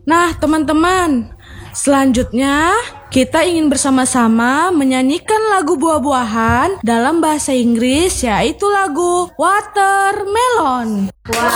Nah, teman-teman, selanjutnya kita ingin bersama-sama menyanyikan lagu buah-buahan dalam bahasa Inggris, yaitu lagu Watermelon.